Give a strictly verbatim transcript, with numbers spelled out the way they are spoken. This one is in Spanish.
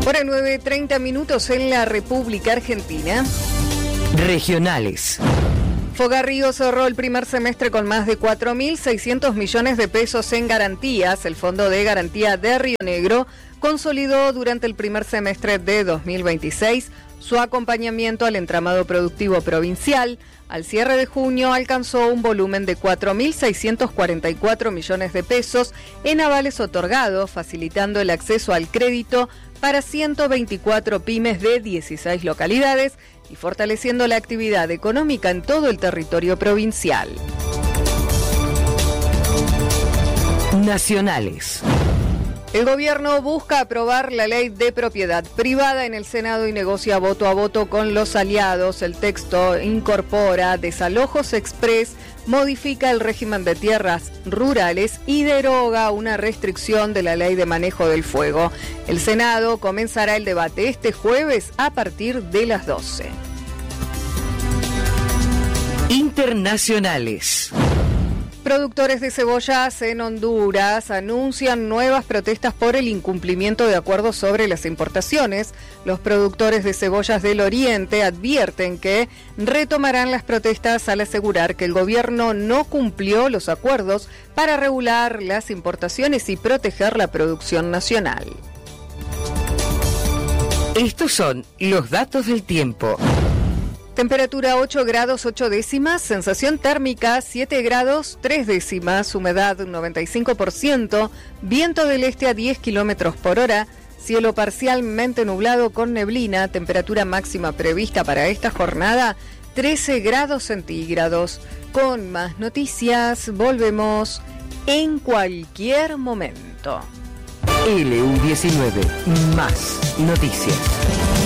Hora nueve, treinta minutos en la República Argentina. Regionales. Fogarrío cerró el primer semestre con más de cuatro mil seiscientos millones de pesos en garantías. El Fondo de Garantía de Río Negro consolidó durante el primer semestre de dos mil veintiséis su acompañamiento al entramado productivo provincial. Al cierre de junio alcanzó un volumen de cuatro mil seiscientos cuarenta y cuatro millones de pesos en avales otorgados, facilitando el acceso al crédito para ciento veinticuatro pymes de dieciséis localidades y fortaleciendo la actividad económica en todo el territorio provincial. Nacionales. El gobierno busca aprobar la ley de propiedad privada en el Senado y negocia voto a voto con los aliados. El texto incorpora desalojos express, modifica el régimen de tierras rurales y deroga una restricción de la ley de manejo del fuego. El Senado comenzará el debate este jueves a partir de las doce. Internacionales. Productores de cebollas en Honduras anuncian nuevas protestas por el incumplimiento de acuerdos sobre las importaciones. Los productores de cebollas del Oriente advierten que retomarán las protestas al asegurar que el gobierno no cumplió los acuerdos para regular las importaciones y proteger la producción nacional. Estos son los datos del tiempo. Temperatura ocho grados ocho décimas, sensación térmica siete grados tres décimas, humedad noventa y cinco por ciento, viento del este a diez kilómetros por hora, cielo parcialmente nublado con neblina, temperatura máxima prevista para esta jornada trece grados centígrados. Con más noticias volvemos en cualquier momento. L U diecinueve, más noticias.